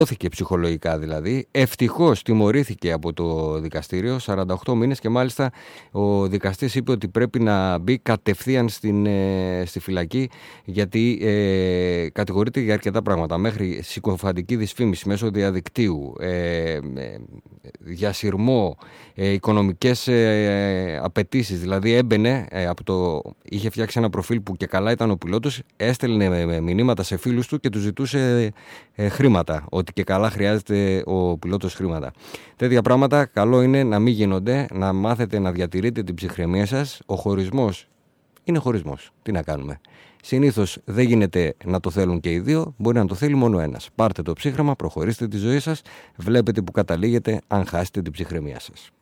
Δόθηκε ψυχολογικά δηλαδή. Ευτυχώς τιμωρήθηκε από το δικαστήριο 48 μήνες και μάλιστα ο δικαστής είπε ότι πρέπει να μπει κατευθείαν στη φυλακή, γιατί κατηγορείται για αρκετά πράγματα. Μέχρι συκοφαντική δυσφήμιση μέσω διαδικτύου, για σειρμό, οικονομικές απαιτήσεις. Δηλαδή έμπαινε, είχε φτιάξει ένα προφίλ που και καλά ήταν ο πιλότος, έστελνε μηνύματα σε φίλους του και του ζητούσε χρήματα, ότι και καλά χρειάζεται ο πιλότος χρήματα. Τέτοια πράγματα καλό είναι να μην γίνονται, να μάθετε να διατηρείτε την ψυχραιμία σας. Ο χωρισμός είναι χωρισμός. Τι να κάνουμε. Συνήθως δεν γίνεται να το θέλουν και οι δύο, μπορεί να το θέλει μόνο ένας. Πάρτε το ψύχρεμα, προχωρήστε τη ζωή σας, βλέπετε που καταλήγετε αν χάσετε την ψυχραιμία σας.